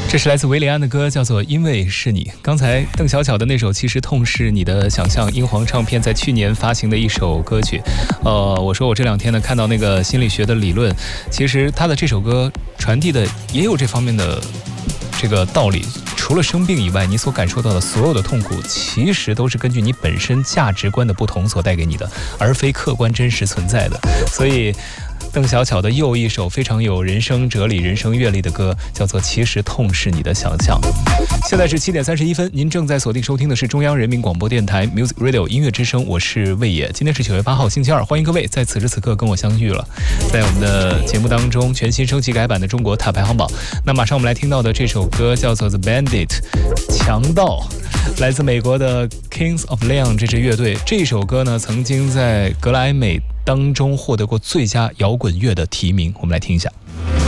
这是来自维里安的歌，叫做《因为是你》。刚才邓小巧的那首《其实痛是你的想象》，英皇唱片在去年发行的一首歌曲。我说我这两天呢看到那个心理学的理论，其实他的这首歌传递的也有这方面的这个道理。除了生病以外，你所感受到的所有的痛苦，其实都是根据你本身价值观的不同所带给你的，而非客观真实存在的。所以邓小巧的又一首非常有人生哲理、人生阅历的歌，叫做《其实痛是你的想象》。现在是7点31分，您正在锁定收听的是中央人民广播电台 Music Radio 音乐之声，我是魏野。今天是9月8号，星期二，欢迎各位在此时此刻跟我相遇了。在我们的节目当中，全新升级改版的中国塔排行榜，那马上我们来听到的这首歌叫做 The Bandit 强盗，来自美国的 Kings of Leon 这支乐队。这首歌呢，曾经在格莱美当中获得过最佳摇滚乐的提名，我们来听一下。